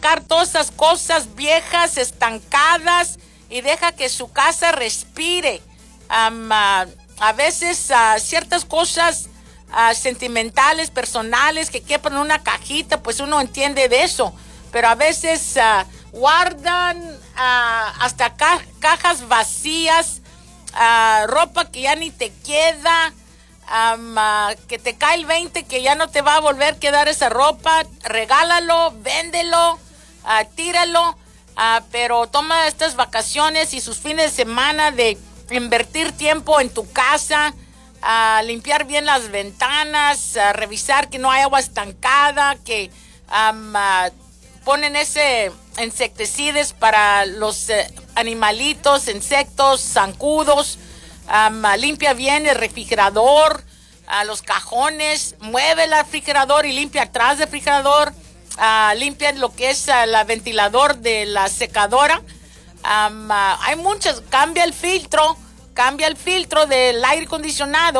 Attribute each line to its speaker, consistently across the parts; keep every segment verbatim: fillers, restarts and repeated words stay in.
Speaker 1: sacar todas esas cosas viejas, estancadas, y deja que su casa respire. Um, uh, a veces uh, ciertas cosas uh, sentimentales, personales, que quepan en una cajita, pues uno entiende de eso. Pero a veces uh, guardan uh, hasta ca- cajas vacías, uh, ropa que ya ni te queda, um, uh, que te cae el veinte, que ya no te va a volver a quedar esa ropa. Regálalo, véndelo, uh, tíralo. Uh, pero toma estas vacaciones y sus fines de semana de invertir tiempo en tu casa, uh, limpiar bien las ventanas, uh, revisar que no hay agua estancada, que um, uh, ponen ese insecticidas para los uh, animalitos, insectos, zancudos. Um, uh, limpia bien el refrigerador, uh, los cajones, mueve el refrigerador y limpia atrás del refrigerador. Uh, limpian lo que es uh, la ventilador de la secadora. Um, uh, hay muchas. Cambia el filtro, cambia el filtro del aire acondicionado.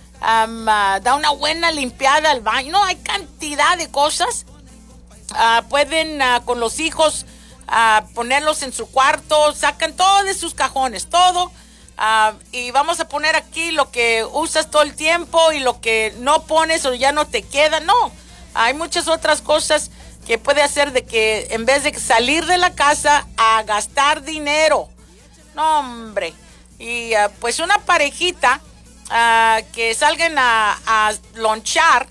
Speaker 1: Um, uh, da una buena limpiada al baño. No, hay cantidad de cosas. Uh, pueden uh, con los hijos uh, ponerlos en su cuarto. Sacan todo de sus cajones, todo. Uh, y vamos a poner aquí lo que usas todo el tiempo y lo que no pones o ya no te queda. No, hay muchas otras cosas que puede hacer de que en vez de salir de la casa a gastar dinero. No, hombre. Y uh, pues una parejita uh, que salgan a, a lonchar,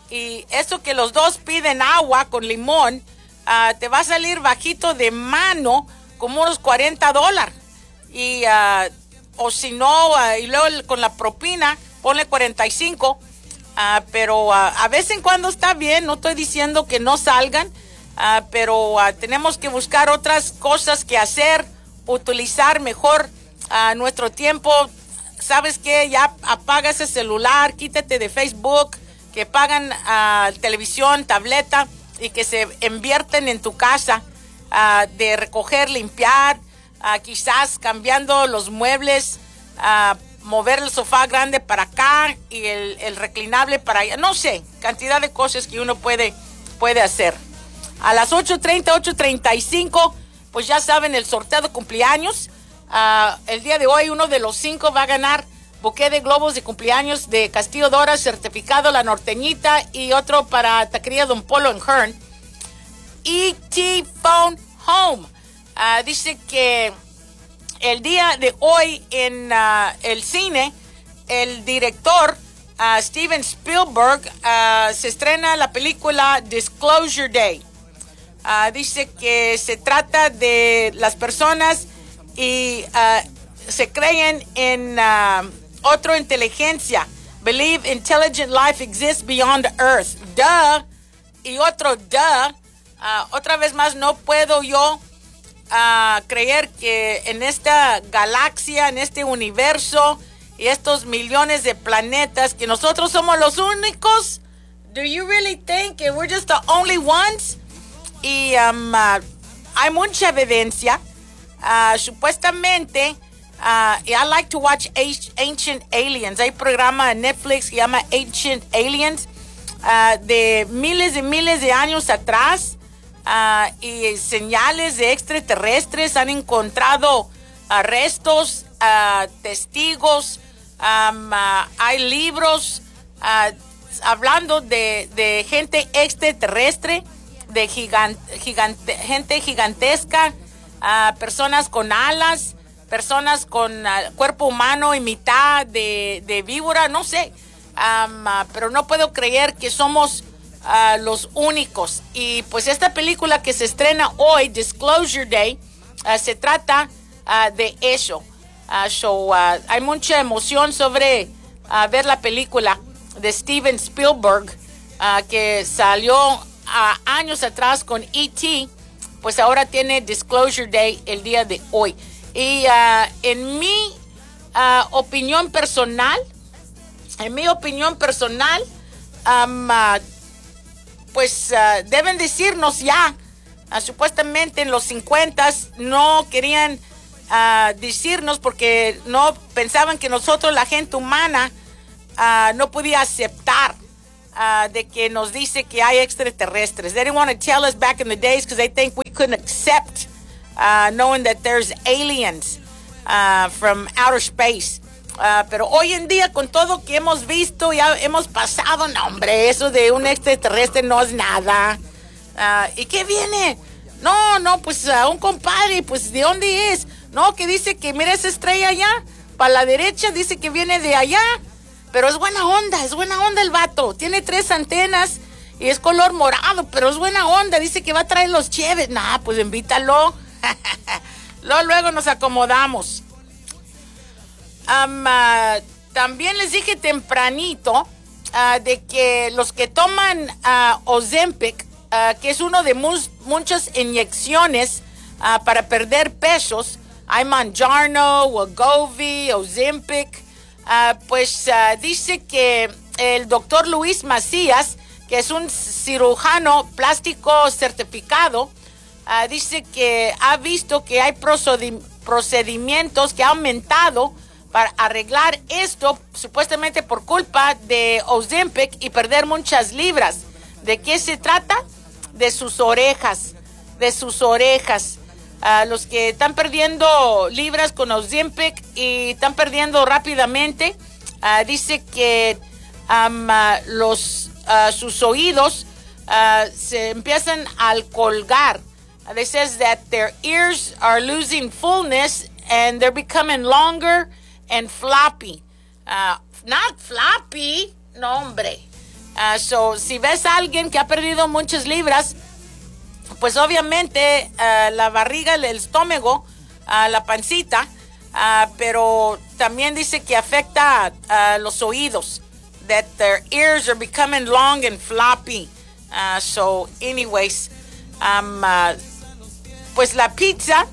Speaker 1: y eso que los dos piden agua con limón, uh, te va a salir bajito de mano como unos cuarenta dólares. Y, uh, o si no, uh, y luego con la propina, ponle cuarenta y cinco. Uh, pero uh, a vez en cuando está bien, no estoy diciendo que no salgan, uh, pero uh, tenemos que buscar otras cosas que hacer, utilizar mejor uh, nuestro tiempo. ¿Sabes qué? Ya apaga ese celular, quítate de Facebook, que pagan uh, televisión, tableta, y que se invierten en tu casa, uh, de recoger, limpiar, uh, quizás cambiando los muebles, uh, mover el sofá grande para acá y el, el reclinable para allá. No sé, cantidad de cosas que uno puede, puede hacer. A las ocho treinta, ocho treinta y cinco, pues ya saben, el sorteo de cumpleaños. Uh, el día de hoy uno de los cinco va a ganar buqué de globos de cumpleaños de Castillo Dora, certificado La Norteñita, y otro para Taquería Don Polo en Hearn. E T Phone Home. Uh, dice que el día de hoy en uh, el cine, el director uh, Steven Spielberg uh, se estrena la película Disclosure Day. Uh, dice que se trata de las personas y uh, se creen en uh, otra inteligencia. Believe intelligent life exists beyond Earth. Duh. Y otro duh. Uh, otra vez más, no puedo yo a creer que en esta galaxia, en este universo y estos millones de planetas, que nosotros somos los únicos. Do you really think that we're just the only ones? Y um, uh, hay mucha evidencia. Uh, supuestamente, uh, I like to watch Ancient Aliens. Hay un programa en Netflix que se llama Ancient Aliens, uh, de miles y miles de años atrás. Uh, y señales de extraterrestres. Han encontrado uh, restos, uh, testigos, um, uh, hay libros uh, hablando de, de gente extraterrestre, de gigante, gigante, gente gigantesca, uh, personas con alas, personas con uh, cuerpo humano y mitad de, de víbora, no sé, um, uh, pero no puedo creer que somos Uh, los únicos. Y pues esta película que se estrena hoy, Disclosure Day, uh, se trata uh, de eso. Uh, so, uh, hay mucha emoción sobre uh, ver la película de Steven Spielberg, uh, que salió uh, años atrás con E T, pues ahora tiene Disclosure Day el día de hoy. Y uh, en mi uh, opinión personal, en mi opinión personal, um, uh, pues uh, deben decirnos ya, uh, supuestamente en los cincuentas no querían uh, decirnos porque no pensaban que nosotros, la gente humana, uh, no podía aceptar uh, de que nos dice que hay extraterrestres. They didn't want to tell us back in the days because they think we couldn't accept uh, knowing that there's aliens uh, from outer space. Uh, pero hoy en día, con todo que hemos visto, ya hemos pasado, no, hombre, eso de un extraterrestre no es nada. Uh, ¿Y qué viene? No, no, pues uh, un compadre, pues ¿de dónde es? No, que dice que mira esa estrella allá, para la derecha, dice que viene de allá. Pero es buena onda, es buena onda el vato. Tiene tres antenas y es color morado, pero es buena onda. Dice que va a traer los cheves. Nah, pues invítalo. luego, luego nos acomodamos. Um, uh, también les dije tempranito uh, de que los que toman uh, Ozempic, uh, que es uno de mus- muchas inyecciones uh, para perder pesos, hay Mounjaro, Wegovy, Ozempic, uh, pues uh, dice que el doctor Luis Macías, que es un cirujano plástico certificado, uh, dice que ha visto que hay procedi- procedimientos que ha aumentado para arreglar esto, supuestamente por culpa de Ozempic y perder muchas libras. ¿De qué se trata? De sus orejas, de sus orejas. Uh, los que están perdiendo libras con Ozempic y están perdiendo rápidamente, uh, dice que um, uh, los, uh, sus oídos uh, se empiezan a colgar. Uh, they says that their ears are losing fullness and they're becoming longer and floppy. Uh, not floppy, no hombre. Uh, so, si ves a alguien que ha perdido muchas libras, pues obviamente uh, la barriga, el estómago, uh, la pancita, uh, pero también dice que afecta uh, los oídos, that their ears are becoming long and floppy. Uh, so, anyways, um, uh, pues la pizza,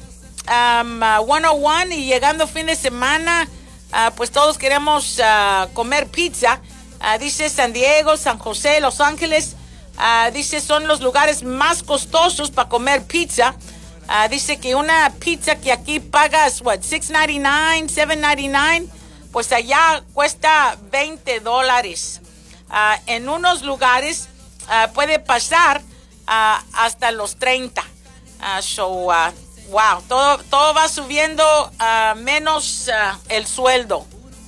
Speaker 1: um, uh, ciento uno, y llegando fin de semana, uh, pues todos queremos uh, comer pizza. Uh, dice San Diego, San José, Los Ángeles. Uh, dice son los lugares más costosos para comer pizza. Uh, dice que una pizza que aquí pagas, what, six ninety-nine, seven ninety-nine, pues allá cuesta veinte dólares. Uh, en unos lugares uh, puede pasar uh, hasta los treinta. Uh, so, uh, wow, todo, todo va subiendo uh, menos uh, el sueldo.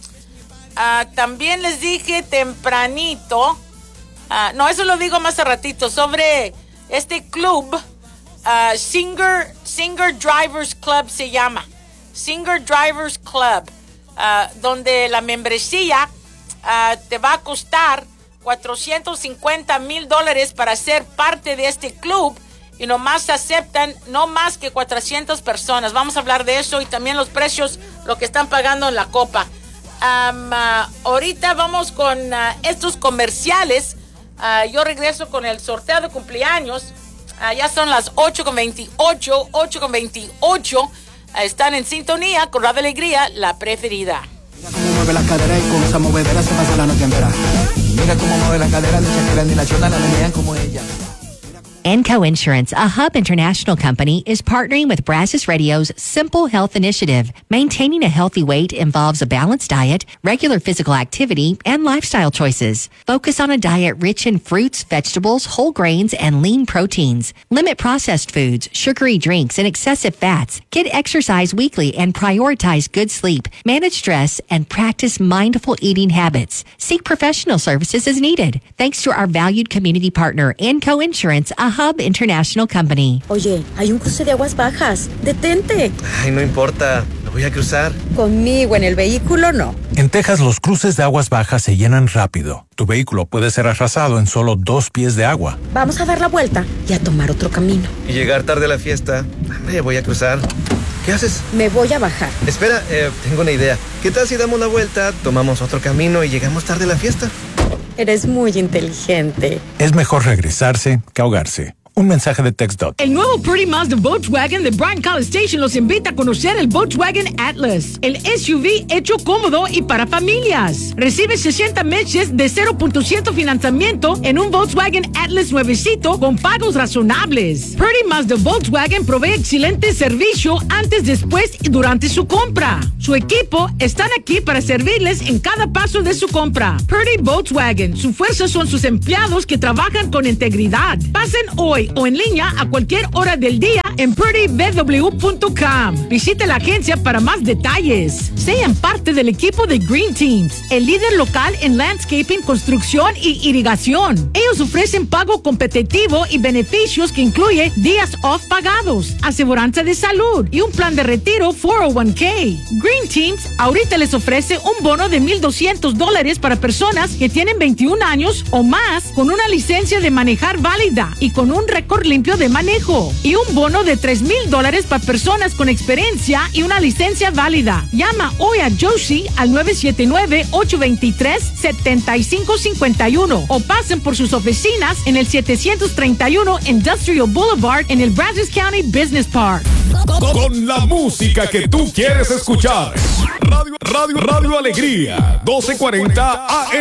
Speaker 1: Uh, también les dije tempranito, uh, no, eso lo digo más a ratito, sobre este club, uh, Singer, Singer Drivers Club se llama, Singer Drivers Club, uh, donde la membresía uh, te va a costar cuatrocientos cincuenta mil dólares para ser parte de este club, y nomás aceptan no más que cuatrocientas personas. Vamos a hablar de eso y también los precios, lo que están pagando en la copa. Um, uh, ahorita vamos con uh, estos comerciales. Uh, yo regreso con el sorteo de cumpleaños. Uh, ya son las ocho con veintiocho, ocho con veintiocho. Uh, están en sintonía con Radio Alegría, la preferida.
Speaker 2: Mira cómo mueve la cadera y con esa movedera se pasa la noche entera. Mira cómo mueve la cadera de Shakira ni Nacional, la veían como ella.
Speaker 3: Enco Insurance, a Hub International company, is partnering with Brazos Radio's Simple Health Initiative. Maintaining a healthy weight involves a balanced diet, regular physical activity, and lifestyle choices. Focus on a diet rich in fruits, vegetables, whole grains, and lean proteins. Limit processed foods, sugary drinks, and excessive fats. Get exercise weekly and prioritize good sleep. Manage stress and practice mindful eating habits. Seek professional services as needed. Thanks to our valued community partner, Enco Insurance, a Hub International Company.
Speaker 4: Oye, hay un cruce de aguas bajas. ¡Detente!
Speaker 5: Ay, no importa. Lo voy a cruzar.
Speaker 4: Conmigo en el vehículo, no.
Speaker 6: En Texas, los cruces de aguas bajas se llenan rápido. Tu vehículo puede ser arrasado en solo dos pies de agua.
Speaker 4: Vamos a dar la vuelta y a tomar otro camino.
Speaker 5: Y llegar tarde a la fiesta. Me voy a cruzar. ¿Qué haces?
Speaker 4: Me voy a bajar.
Speaker 5: Espera, eh, tengo una idea. ¿Qué tal si damos la vuelta, tomamos otro camino y llegamos tarde a la fiesta?
Speaker 4: Eres muy inteligente.
Speaker 6: Es mejor regresarse que ahogarse. Un mensaje de texto.
Speaker 7: El nuevo Pretty Mazda Volkswagen de Bryan College Station los invita a conocer el Volkswagen Atlas, el S U V hecho cómodo y para familias. Recibe sesenta meses de cero por ciento financiamiento en un Volkswagen Atlas nuevecito con pagos razonables. Pretty Mazda Volkswagen provee excelente servicio antes, después y durante su compra. Su equipo están aquí para servirles en cada paso de su compra. Pretty Volkswagen, su fuerza son sus empleados que trabajan con integridad. Pasen hoy o en línea a cualquier hora del día en purdy b w punto com. Visite la agencia para más detalles. Sean parte del equipo de Green Teams, el líder local en landscaping, construcción y irrigación. Ellos ofrecen pago competitivo y beneficios que incluye días off pagados, aseguranza de salud y un plan de retiro cuatro oh uno k. Green Teams ahorita les ofrece un bono de mil doscientos dólares para personas que tienen veintiún años o más con una licencia de manejar válida y con un récord limpio de manejo, y un bono de tres mil dólares para personas con experiencia y una licencia válida. Llama hoy a Joshi al nueve siete nueve, ocho dos tres, siete cinco cinco uno o pasen por sus oficinas en el setecientos treinta y uno Industrial Boulevard en el Brazos County Business Park.
Speaker 8: Con la música que tú quieres escuchar. Radio, Radio, Radio Alegría, doce cuarenta A M.